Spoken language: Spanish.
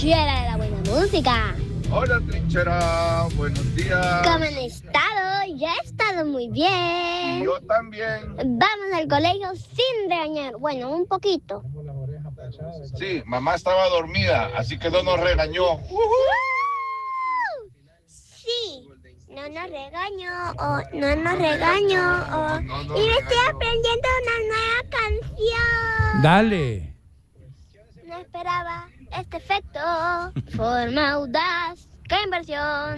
trinchera de la buena música. Hola, trinchera. Buenos días. ¿Cómo han estado? Yo he estado muy bien. Y yo también. Vamos al colegio sin regañar. Bueno, un poquito. Sí, mamá estaba dormida, así que no nos regañó. Sí, no nos regañó. Y me estoy aprendiendo una nueva canción. Dale. No esperaba este efecto. Forma audaz. ¡Qué inversión!